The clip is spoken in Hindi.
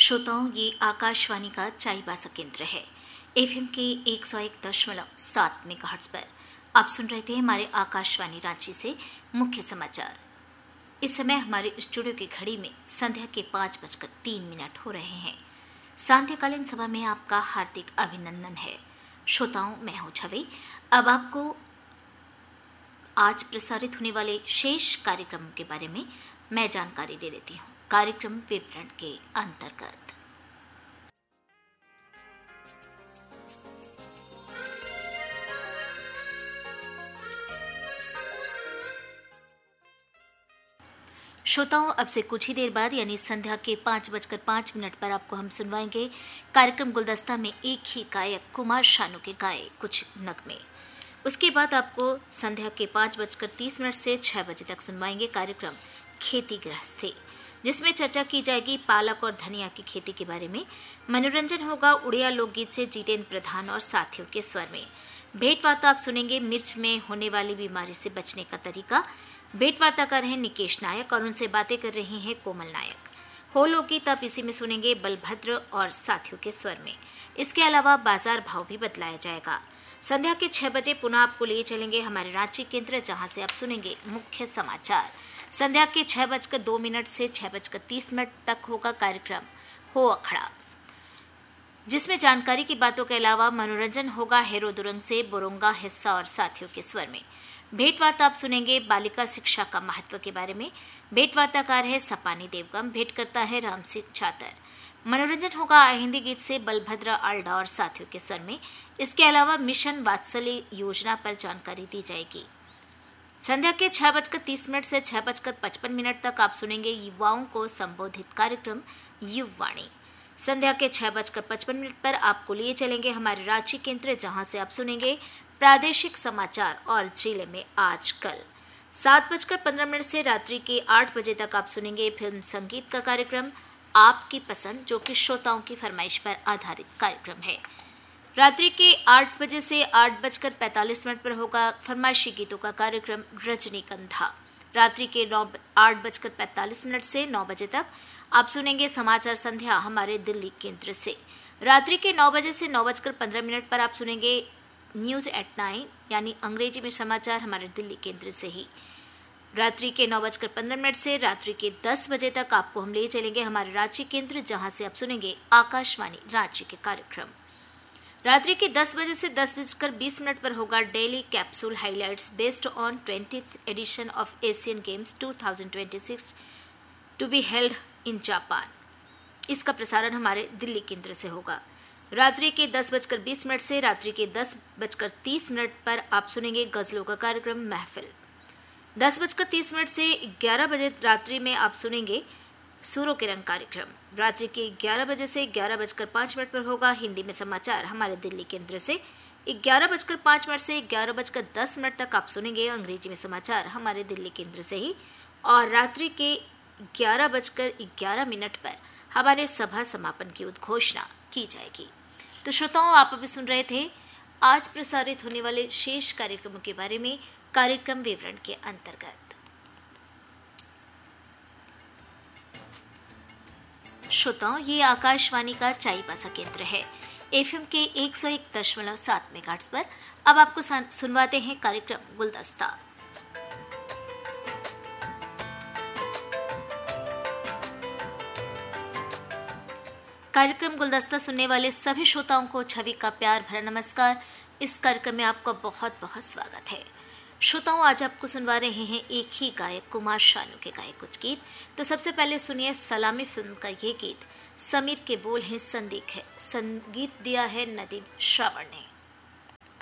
श्रोताओं, ये आकाशवाणी का चाईबासा केंद्र है। एफएम के 101.7 मेगाहर्ट्ज पर आप सुन रहे थे हमारे आकाशवाणी रांची से मुख्य समाचार। इस समय हमारे स्टूडियो की घड़ी में संध्या के 5:03 हो रहे हैं। सांध्यकालीन सभा में आपका हार्दिक अभिनंदन है। श्रोताओं, मैं हूं छवि। अब आपको आज प्रसारित होने वाले शेष कार्यक्रमों के बारे में मैं जानकारी दे देती हूँ। कार्यक्रम विवरण के अंतर्गत श्रोताओं, अब से कुछ ही देर बाद यानी संध्या के 5:05 पर आपको हम सुनवाएंगे कार्यक्रम गुलदस्ता में एक ही गायक कुमार शानू के गाए कुछ नगमे। उसके बाद आपको संध्या के 5:30 से 6 बजे तक सुनवाएंगे कार्यक्रम खेती गृहस्थी, जिसमें चर्चा की जाएगी पालक और धनिया की खेती के बारे में। मनोरंजन होगा उड़िया लोकगीत से जितेंद्र प्रधान और साथियों के स्वर में। भेंट वार्ता आप सुनेंगे मिर्च में होने वाली बीमारी से बचने का तरीका। भेंट वार्ताकार हैं निकेश नायक और उनसे बातें कर रही हैं कोमल नायक। हो लोकगीत आप इसी में सुनेंगे बलभद्र और साथियों के स्वर में। इसके अलावा बाजार भाव भी बतलाया जाएगा। संध्या के 6 बजे पुनः आपको लिए चलेंगे हमारे रांची केंद्र, जहां से आप सुनेंगे मुख्य समाचार। संध्या के 6:02 से 6:30 तक होगा कार्यक्रम हो अखड़ा, जिसमें जानकारी की बातों के अलावा मनोरंजन होगा हेरो दुरंग से बोरोंगा हिस्सा और साथियों के स्वर में। भेंट वार्ता आप सुनेंगे बालिका शिक्षा का महत्व के बारे में। भेंट वार्ताकार है सपानी देवगम, भेंट करता है राम सिंह छातर। मनोरंजन होगा हिंदी गीत से बलभद्र आल्डा और साथियों के स्वर में। इसके अलावा मिशन वात्सल्य योजना पर जानकारी दी जाएगी। संध्या के 6:30 से 6:55 तक आप सुनेंगे युवाओं को संबोधित कार्यक्रम युववाणी। संध्या के 6:55 पर आपको लिए चलेंगे हमारे रांची केंद्र, जहां से आप सुनेंगे प्रादेशिक समाचार और जिले में आज कल। 7:15 से रात्रि के 8 बजे तक आप सुनेंगे फिल्म संगीत का कार्यक्रम आपकी पसंद, जो कि श्रोताओं की फरमाइश पर आधारित कार्यक्रम है। रात्रि के 8 बजे से 8:45 पर होगा फरमाइशी गीतों का कार्यक्रम रजनीगंधा। रात्रि के 8:45 से 9 बजे तक आप सुनेंगे समाचार संध्या हमारे दिल्ली केंद्र से। रात्रि के 9 बजे से 9:15 पर आप सुनेंगे न्यूज एट 9 यानी अंग्रेजी में समाचार हमारे दिल्ली केंद्र से ही। रात्रि के 9:15 से रात्रि के 10 बजे तक आपको हम ले चलेंगे हमारे रांची केंद्र, जहां से आप सुनेंगे आकाशवाणी रांची के कार्यक्रम। रात्रि के 10 बजे से 10:20 पर होगा daily capsule highlights based on 20th addition of Asian games 2026 to be held in Japan. इसका प्रसारण हमारे दिल्ली केंद्र से होगा। रात्रि के 10:20 से रात्रि के 10:30 पर आप सुनेंगे गजलों का कार्यक्रम महफिल। 10:30 से 11 बजे रात्रि में आप सुनेंगे सूरों के रंग कार्यक्रम। रात्रि के 11 बजे से 11:05 पर होगा हिंदी में समाचार हमारे दिल्ली केंद्र से। 11:05 से 11:10 तक आप सुनेंगे अंग्रेजी में समाचार हमारे दिल्ली केंद्र से ही। और रात्रि के 11:11 पर हमारे सभा समापन की उद्घोषणा की जाएगी। तो श्रोताओं, आप अभी सुन रहे थे आज प्रसारित होने वाले शेष कार्यक्रमों के बारे में कार्यक्रम विवरण के अंतर्गत। श्रोताओं, ये आकाशवाणी का चाईबासा केंद्र है। एफएम के 101.7 मेगाहर्ट्ज पर अब आपको सुनवाते हैं कार्यक्रम गुलदस्ता। कार्यक्रम गुलदस्ता सुनने वाले सभी श्रोताओं को छवि का प्यार भरा नमस्कार। इस कार्यक्रम में आपका बहुत बहुत स्वागत है। श्रोताओं, आज आपको सुनवा रहे हैं एक ही गायक कुमार शानू के गाए कुछ गीत। तो सबसे पहले सुनिए सलामी फिल्म का ये गीत। समीर के बोल हैं, संगीत दिया है नदीम श्रावण ने।